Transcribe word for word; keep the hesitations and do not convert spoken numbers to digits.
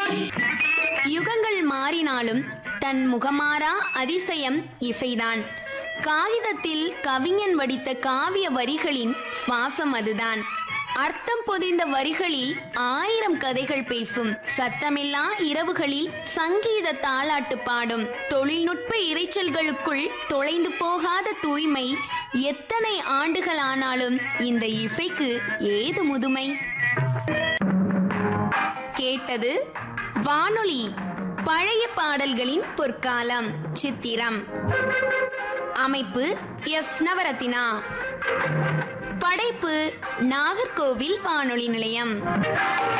யுகங்கள் மாறினாலும் தன் முகமாறா அதிசயம் இசைதான். காகிதத்தில் கவிஞன் வடித்த காவிய வரிகளின் சுவாசம் அதுதான். அர்த்தம் பொதிந்த வரிகளில் ஆயிரம் கதைகள் பேசும். சத்தமில்லா இரவுகளில் சங்கீத தாலாட்டு பாடும். தொழில்நுட்ப இரைச்சல்களுக்குள் தொலைந்து போகாத தூய்மை. எத்தனை ஆண்டுகள் ஆனாலும் இந்த இசைக்கு ஏது முதுமை? கேட்டது வானொலி பழைய பாடல்களின் பொற்காலம் சித்திரம். அமைப்பு எஸ் நவரத்தினா. படைப்பு நாகர்கோவில் வானொலி நிலையம்.